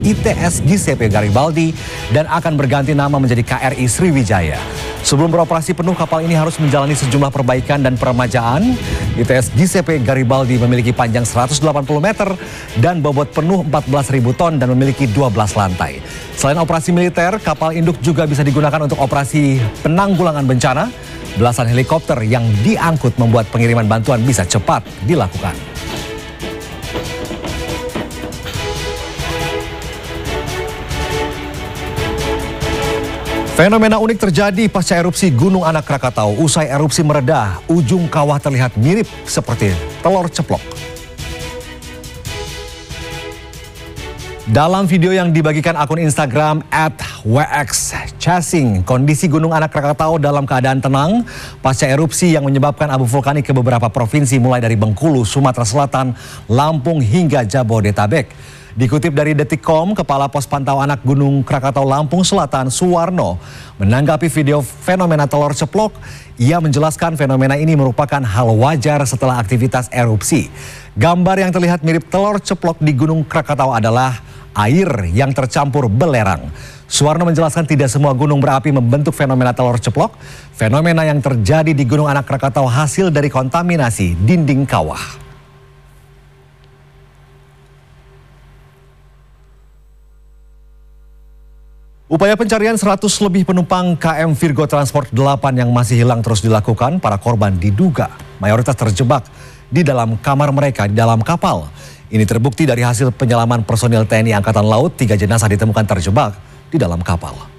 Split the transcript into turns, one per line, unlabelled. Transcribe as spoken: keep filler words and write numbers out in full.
I T S G C P Garibaldi dan akan berganti nama menjadi K R I Sriwijaya. Sebelum beroperasi penuh, kapal ini harus menjalani sejumlah perbaikan dan peremajaan. I T S G C P Garibaldi memiliki panjang seratus delapan puluh meter dan bobot penuh empat belas ribu ton dan memiliki dua belas lantai. Selain operasi militer, kapal induk juga bisa digunakan untuk operasi penanggulangan bencana. Belasan helikopter yang diangkut membuat pengiriman bantuan bisa cepat dilakukan. Fenomena unik terjadi pasca erupsi Gunung Anak Krakatau. Usai erupsi mereda, ujung kawah terlihat mirip seperti telur ceplok. Dalam video yang dibagikan akun Instagram at W X Chasing, kondisi Gunung Anak Krakatau dalam keadaan tenang pasca erupsi yang menyebabkan abu vulkanik ke beberapa provinsi mulai dari Bengkulu, Sumatera Selatan, Lampung hingga Jabodetabek. Dikutip dari Detik titik com, Kepala Pos Pantau Anak Gunung Krakatau Lampung Selatan, Suwarno, menanggapi video fenomena telur ceplok. Ia menjelaskan fenomena ini merupakan hal wajar setelah aktivitas erupsi. Gambar yang terlihat mirip telur ceplok di Gunung Krakatau adalah air yang tercampur belerang. Suwarno menjelaskan tidak semua gunung berapi membentuk fenomena telur ceplok. Fenomena yang terjadi di Gunung Anak Krakatau hasil dari kontaminasi dinding kawah. Upaya pencarian seratus lebih penumpang K M Virgo Transport delapan yang masih hilang terus dilakukan. Para korban diduga mayoritas terjebak di dalam kamar mereka di dalam kapal. Ini terbukti dari hasil penyelaman personil T N I Angkatan Laut. Tiga jenazah ditemukan terjebak di dalam kapal.